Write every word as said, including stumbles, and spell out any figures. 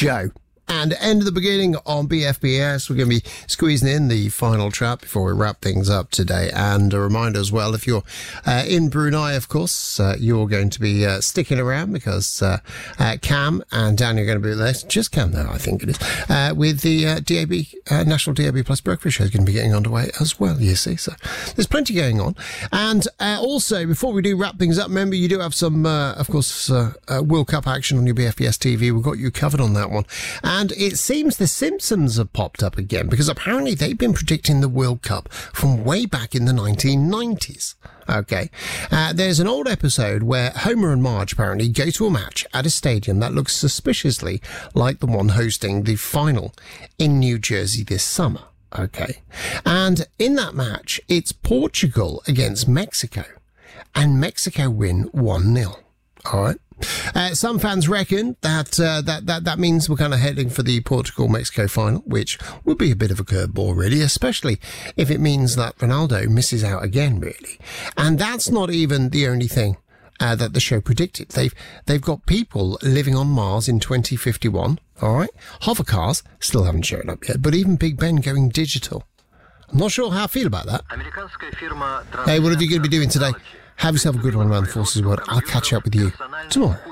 show. And end of the beginning on B F B S. We're going to be squeezing in the final trap before we wrap things up today. And a reminder as well, if you're uh, in Brunei, of course, uh, you're going to be uh, sticking around because uh, uh, Cam and Dan are going to be there. Just Cam, though, I think it is. Uh, with the uh, D A B, uh, National D A B Plus Breakfast Show is going to be getting underway as well, you see. So there's plenty going on. And uh, also, before we do wrap things up, remember, you do have some, uh, of course, uh, uh, World Cup action on your B F B S T V. We've got you covered on that one. And it seems the Simpsons have popped up again because apparently they've been predicting the World Cup from way back in the nineteen nineties. Okay. Uh, there's an old episode where Homer and Marge apparently go to a match at a stadium that looks suspiciously like the one hosting the final in New Jersey this summer. Okay. And in that match, it's Portugal against Mexico. And Mexico win one nil. All right. Uh, some fans reckon that, uh, that that that means we're kind of heading for the Portugal-Mexico final, which would be a bit of a curveball, really, especially if it means that Ronaldo misses out again, really. And that's not even the only thing uh, that the show predicted. They've they've got people living on Mars in twenty fifty-one, all right? Hover cars still haven't shown up yet, but even Big Ben going digital. I'm not sure how I feel about that. Hey, what are you going to be doing today? Have yourself a good one around the Forces World. I'll catch up with you tomorrow.